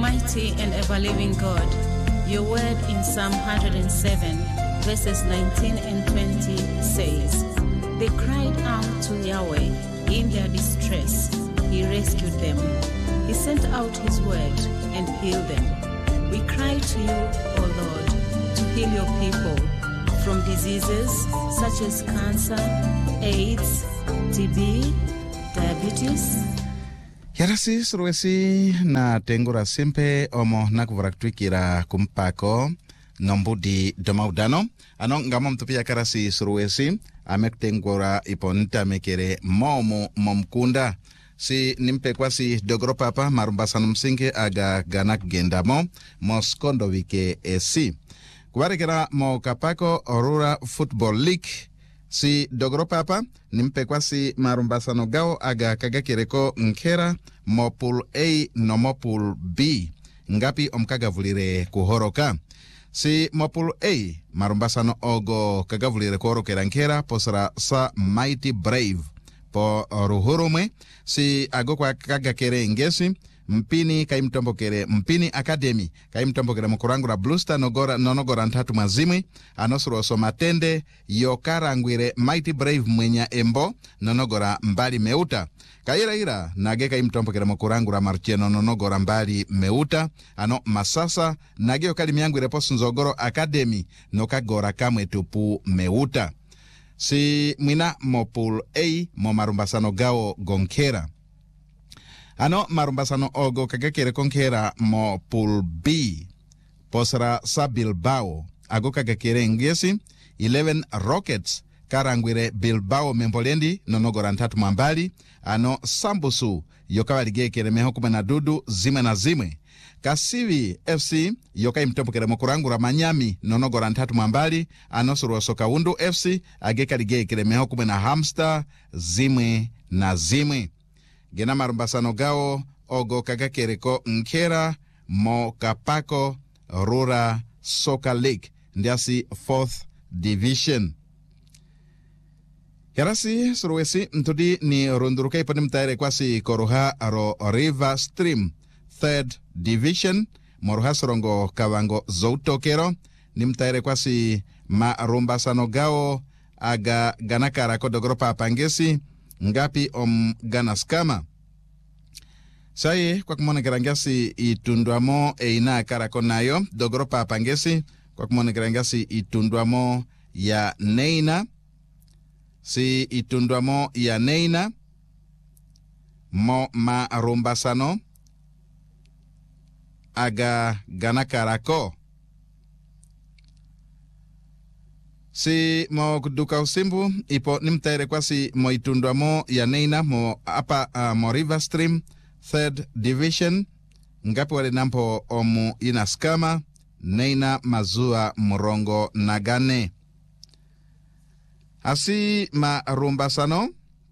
Almighty and ever-living God, your word in Psalm 107, verses 19 and 20 says, they cried out to Yahweh in their distress. He rescued them. He sent out his word and healed them. We cry to you, O Lord, to heal your people from diseases such as cancer, AIDS, TB, diabetes. Yarasi suruesi na tengura simpe omo nakuvaraktuikira kumpako nombudi domaudano ano ngamo mtupia karasi suruesi amekutengura iponita mekere momu momkunda si nimpe kwasi dogro papa marumbasano msingi aga ganak gendamo moskondo wike esi kubarekera mo kapako Aurora Football League si dogro papa nimpe kwasi marumbasano gao aga kagakireko nkera mo pool A no mo pool B ngapi omkagavulire kuhoroka si mo pool A marumbasano ogo kagavulire kuhorokera nkera posara sa Mighty Brave po ruhurume si ago kwa kagakere ngesi mpini kaimtombokere mpini academy kaimtombokere mukurangura Bluestar nonogora ntatu mazimwe anosuro somatende yokarangwire Mighty Brave mwenya embo nonogora mbali meuta kaira nage kaimtombokere mukurangura Marcheno nonogora mbali meuta ano masasa nage yokali myangwire posunzogoro academy nokagora kamwe tupu meuta si mwina mo pool A mo marumbasano gao gonkera ano marumbasano ogo kagakere konkera mo pool B posra sa Bilbao ago kagakere ngesi 11 Rockets karangwire Bilbao mempolendi nonogora ntatu mambali ano Sambusu yokawaligekere meho kumena dudu zime na zime Kasivi FC yoka imtopokere mokurangura Manyami nonogora ntatu mambali ano Suruoso Kaundu FC agekaligekere meho kumena Hamster zime na zime gena marumbasano gao ogo kagakereko nkera mo kapako Aurora Soccer League ndiasi 4th Division. Yarasi suruwesi mtudi ni runduruka iponi mtaere kwasi koruha aro River Stream 3rd Division moruha sorongo kawango zoutokero ni mtaere kwasi marumbasano gao aga ganakara kodogoro papangesi ngapi ganaskama saye kwa kumone kerangasi itundwamo eina karako nayo dogoro papangesi kwa kumone kerangasi itundwamo ya neina si itundwamo ya neina mo marumbasano aga ganakarako si mo kuduka usimbu ipo nimtaere kwasi mo itundwamo ya neina mo apa mo River Stream 3rd Division ngapi wale nampo omu inaskama neina mazua murongo nagane asi marumbasano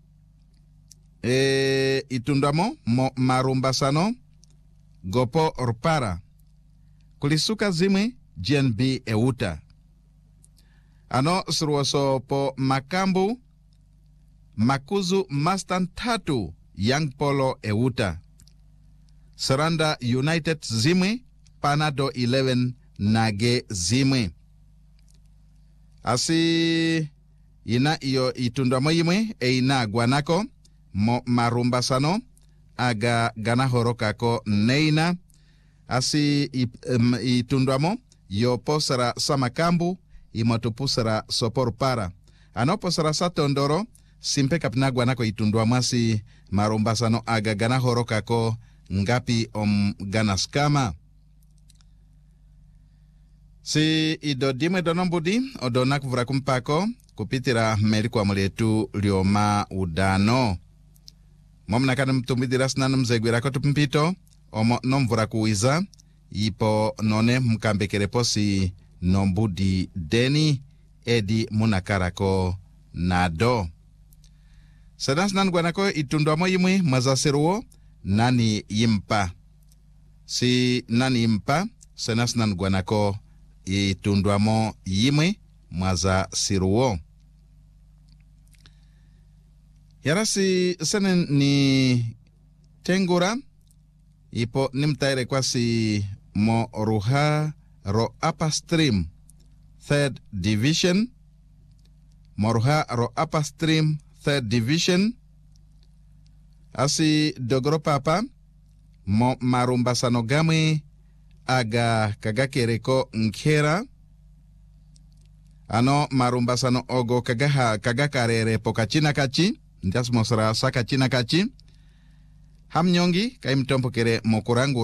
itundwamo mo marumbasano gopo rupara kulisuka zimwe GNB euta ano suruoso po makambu makuzu mastan tatu Young Polo euta Saranda United zimwe Panado 11 nage zimwe asi ina iyo itundwamo yimwe eina guanako mo marumbasano aga ganahorokako neina asi itundwamo yo posara samakambu imotupusara sopor para anoposara satondoro simpe kapinagwa nako itundwa mwasi marumbasano aga gana horokako ngapi ganaskama si idodime donombudi odonak vurakumpako kupitira merikwa muletu lioma udano momnakana mtumbidira sinanu mzegwirako tumpito omo nomvurakuiza ipo none mkambekereposi nombudi deni edi munakarako nado Sadans nan gwanako itundwamo yimwe mazaseruo nani yimpa si nani yimpa senas nan gwanako itundwamo yimwe mazaseruo yarasi senen ni tengura ipo nimtaire kwasi mo ruha ro upper stream 3rd division, moruha ro upper stream 3rd division, asi dogro papa mo marumbasano gamwe aga kagakereko nkera, ano marumbasano ogo kagakarere pokachina kachi, ndias mosra saka china kachi, hamnyongi kaimtompo kere mokurangu